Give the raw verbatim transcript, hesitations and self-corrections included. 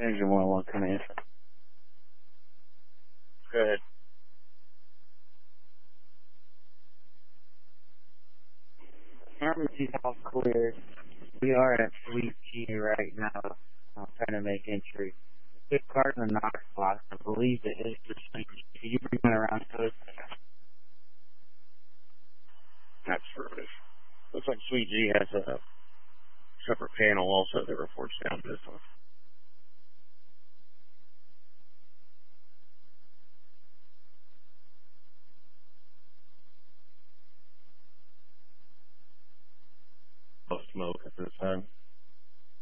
Engine one one coming in. Go ahead. Pharmacy's all clear. We are at Suite G right now. I'm trying to make entry. Good card in the Knox box. I believe it is the Suite G. Can you bring that around to us? That's service. Looks like Suite G has a separate panel also that reports down to this one. No smoke at this time.